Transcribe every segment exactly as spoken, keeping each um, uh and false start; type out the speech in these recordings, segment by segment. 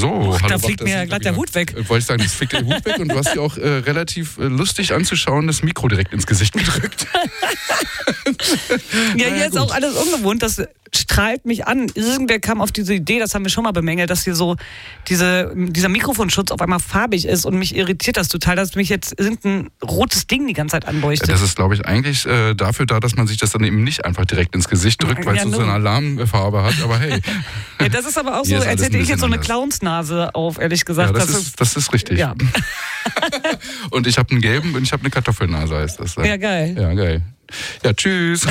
So, da hallo, fliegt Bach, mir ja sind glatt wir der wieder. Hut weg. Äh, Wollte ich sagen, das fliegt der Hut weg und du hast dir auch äh, relativ äh, lustig anzuschauen das Mikro direkt ins Gesicht gedrückt. Ja, hier Naja, ist gut. auch alles ungewohnt. Das strahlt mich an. Irgendwer kam auf diese Idee, das haben wir schon mal bemängelt, dass hier so diese, dieser Mikrofonschutz auf einmal farbig ist und mich irritiert das total, dass mich jetzt irgendein rotes Ding die ganze Zeit anleuchtet. Das ist, glaube ich, eigentlich äh, dafür da, dass man sich das dann eben nicht einfach direkt ins Gesicht drückt, weil es Ja, so nun. eine Alarmfarbe hat. Aber hey, Ja, das ist aber auch so, Hier ist als alles hätte ein ich jetzt so eine bisschen Clownsnase auf, ehrlich gesagt. ja, das, ist, das ist richtig. ja. Und ich habe einen gelben und ich habe eine Kartoffelnase, heißt das. ja, geil. Ja, geil. Ja, tschüss.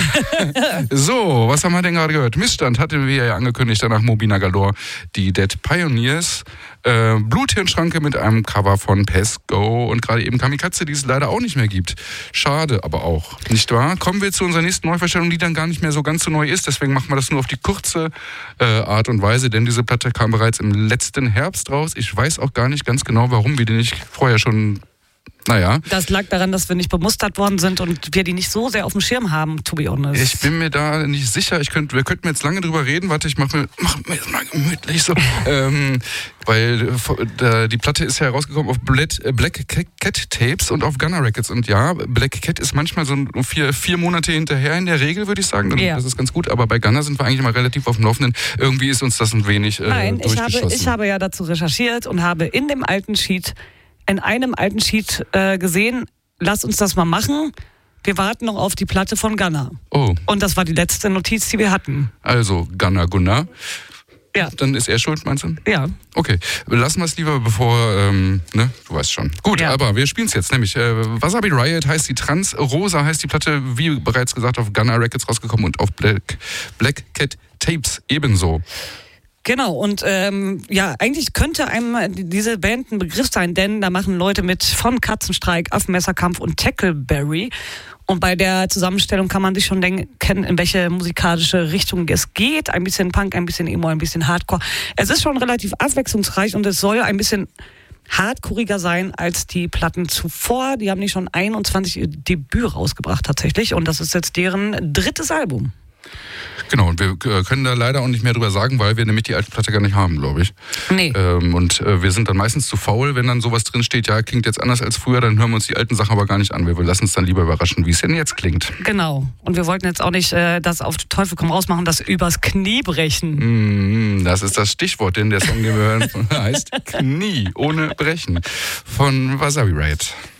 So, was haben wir denn gerade gehört? Missstand hatten wir ja angekündigt, danach Mobina Galore, die Dead Pioneers, äh, Bluthirnschranke mit einem Cover von Pesco und gerade eben Kamikaze, die es leider auch nicht mehr gibt. Schade, aber auch, nicht wahr? Kommen wir zu unserer nächsten Neuverstellung, die dann gar nicht mehr so ganz so neu ist, deswegen machen wir das nur auf die kurze äh, Art und Weise, denn diese Platte kam bereits im letzten Herbst raus. Ich weiß auch gar nicht ganz genau, warum wir die nicht vorher schon... Naja. Das lag daran, dass wir nicht bemustert worden sind und wir die nicht so sehr auf dem Schirm haben, to be honest. Ich bin mir da nicht sicher. Ich könnt, wir könnten jetzt lange drüber reden. Warte, ich mach mir, mach mir jetzt mal gemütlich so. ähm, weil äh, die Platte ist ja herausgekommen auf Black, Black Cat Tapes und auf Gunner Records. Und ja, Black Cat ist manchmal so vier, vier Monate hinterher in der Regel, würde ich sagen. Ja. Das ist ganz gut. Aber bei Gunner sind wir eigentlich mal relativ auf dem Laufenden. Irgendwie ist uns das ein wenig äh, Nein, ich habe, durchgeschossen. ich habe ja dazu recherchiert und habe in dem alten Sheet, in einem alten Sheet äh, gesehen, lass uns das mal machen. Wir warten noch auf die Platte von Gunner. Oh, Und das war die letzte Notiz, die wir hatten. also Gunner Gunnar. Ja. Dann ist er schuld, meinst du? Ja. Okay, lassen wir es lieber, bevor, ähm, ne, du weißt schon. Gut, Ja. aber wir spielen es jetzt, nämlich äh, Wasabi Riot heißt die Trans, Rosa heißt die Platte, wie bereits gesagt, auf Gunner Records rausgekommen und auf Black, Black Cat Tapes ebenso. Genau, und ähm, ja, eigentlich könnte einem diese Band ein Begriff sein, denn da machen Leute mit von Katzenstreik, Affenmesserkampf und Tackleberry. Und bei der Zusammenstellung kann man sich schon denken, in welche musikalische Richtung es geht. Ein bisschen Punk, ein bisschen Emo, ein bisschen Hardcore. Es ist schon relativ abwechslungsreich und es soll ein bisschen hardcoreiger sein als die Platten zuvor. Die haben die schon einundzwanzig Debüt rausgebracht tatsächlich und das ist jetzt deren drittes Album. Genau, und wir äh, können da leider auch nicht mehr drüber sagen, weil wir nämlich die alte Platte gar nicht haben, glaube ich. Nee. Ähm, und äh, wir sind dann meistens zu faul, wenn dann sowas drin steht, ja, klingt jetzt anders als früher, dann hören wir uns die alten Sachen aber gar nicht an. Wir lassen uns dann lieber überraschen, wie es denn jetzt klingt. Genau. Und wir wollten jetzt auch nicht äh, das auf Teufel komm raus machen, das übers Knie brechen. Mm, das ist das Stichwort, den der Song, den wir hören, heißt Knie ohne Brechen von Wasabi Riot.